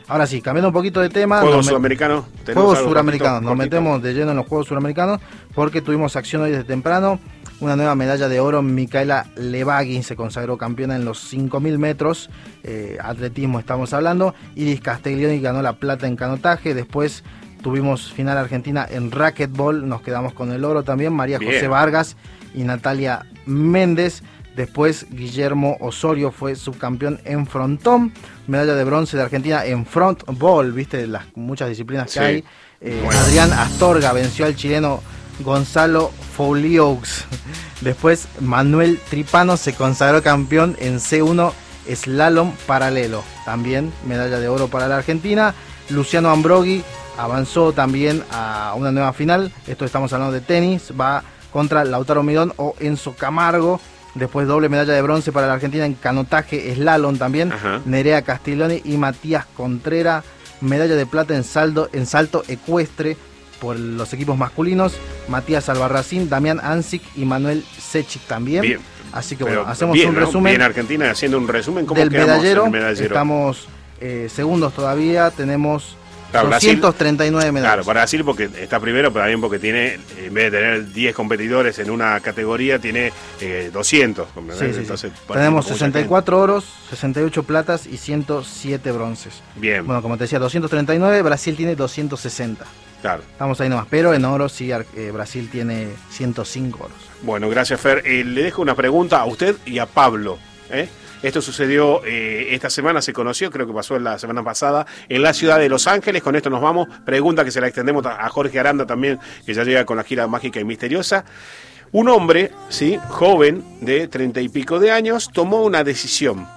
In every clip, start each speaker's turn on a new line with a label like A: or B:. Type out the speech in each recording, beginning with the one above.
A: Ahora sí, cambiando un poquito de tema.
B: Juegos sudamericanos.
A: Juegos suramericanos. Nos metemos de lleno en los Juegos Suramericanos porque tuvimos acción hoy desde temprano. Una nueva medalla de oro, Micaela Levagui se consagró campeona en los 5.000 metros, atletismo estamos hablando. Iris Castiglioni ganó la plata en canotaje. Después tuvimos final argentina en racquetball, nos quedamos con el oro también. María José Vargas y Natalia Méndez. Después Guillermo Osorio fue subcampeón en frontón. Medalla de bronce de Argentina en frontball, viste las muchas disciplinas que hay. Adrián Astorga venció al chileno Gonzalo Foulioux. Después Manuel Tripano se consagró campeón en C1 slalom paralelo, también medalla de oro para la Argentina. Luciano Ambroghi avanzó también a una nueva final, esto estamos hablando de tenis, va contra Lautaro Midón o Enzo Camargo. Después doble medalla de bronce para la Argentina en canotaje slalom también. Nerea Castiglioni y Matías Contreras. Medalla de plata en salto ecuestre por los equipos masculinos, Matías Albarracín, Damián Ansic y Manuel Sechik también. Bien. Así que bueno, hacemos un resumen.
B: Bien, Argentina haciendo un resumen. ¿Cómo
A: del medallero?
B: En el medallero?
A: Estamos segundos todavía, tenemos 239 medallas.
B: Claro, para Brasil porque está primero, pero también porque tiene, en vez de tener 10 competidores en una categoría, tiene 200.
A: Sí. Entonces, tenemos 64 oros, 68 platas y 107 bronces.
B: Bien.
A: Bueno, como te decía, 239, Brasil tiene 260. Claro. Estamos ahí nomás, pero en oro sí, Brasil tiene 105 oros.
B: Bueno, gracias Fer. Le dejo una pregunta a usted y a Pablo. Esto sucedió esta semana, se conoció, creo que pasó la semana pasada, en la ciudad de Los Ángeles. Con esto nos vamos. Pregunta que se la extendemos a Jorge Aranda también, que ya llega con la gira mágica y misteriosa. Un hombre, ¿sí?, joven, de 30 y pico de años, tomó una decisión.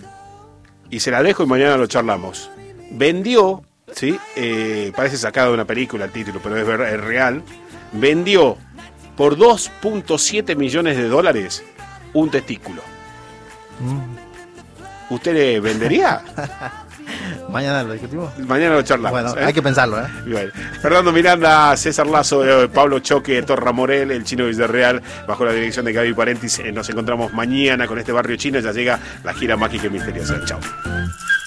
B: Y se la dejo y mañana lo charlamos. Vendió... ¿sí? Parece sacado de una película el título, pero es real. Vendió por $2.7 millones un testículo. ¿Usted le vendería?
A: Mañana lo discutimos.
B: Mañana lo charlamos.
A: Bueno, hay que pensarlo,
B: Bien. Fernando Miranda, César Lazo, Pablo Choque, Torra Morel, el Chino Villarreal, bajo la dirección de Gaby Parentis. Nos encontramos mañana con este barrio chino. Ya llega la gira mágica y misteriosa. Chao.